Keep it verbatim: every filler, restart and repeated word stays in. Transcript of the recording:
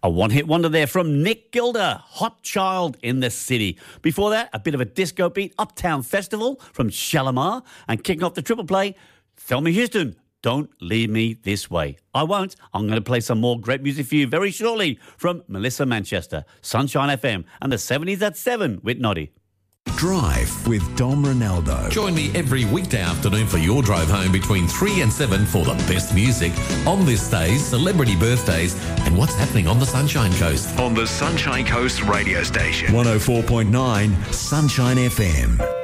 A one-hit wonder there from Nick Gilder, Hot Child in the City. Before that, a bit of a disco beat, Uptown Festival from Shalimar. And kicking off the triple play, Thelma Houston, Don't Leave Me This Way. I won't. I'm going to play some more great music for you very shortly from Melissa Manchester, Sunshine F M, and the seventies at seven with Noddy. Drive with Dom Ronaldo. Join me every weekday afternoon for your drive home between three and seven for the best music on this day's celebrity birthdays and what's happening on the Sunshine Coast. On the Sunshine Coast radio station. one oh four point nine Sunshine F M.